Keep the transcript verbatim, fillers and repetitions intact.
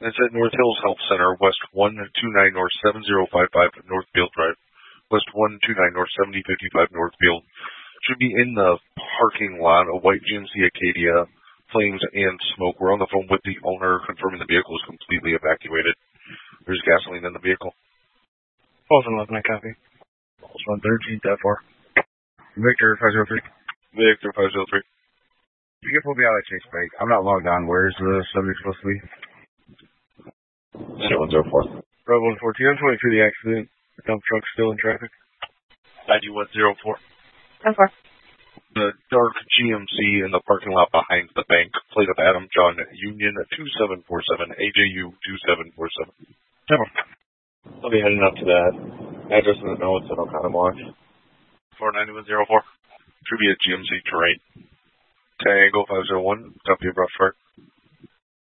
It's at North Hills Health Center, West one two nine North seven zero five five Northfield Drive, West one two nine North seventy fifty-five Northfield. Should be in the parking lot, a white G M C Acadia, flames and smoke. We're on the phone with the owner, confirming the vehicle is completely evacuated. There's gasoline in the vehicle. Pulse eleven, I copy. Pulse one thirteen, that far. Victor five zero three. Victor five zero three. You can pull me out at Chase Bank. I'm not logged on. Where's the subject supposed to be? zero one zero four. Bravo one fourteen. I'm twenty through the accident. The dump truck's still in traffic. ninety-one zero four. ten four. The dark G M C in the parking lot behind the bank. Plate of Adam John Union two seven four seven. A J U two seven four seven. ten four. I'll be heading up to that address in the notes and I'll kind of watch. four nine one zero four. Should be a G M C terrain. Tango five zero one. Copy of rough start.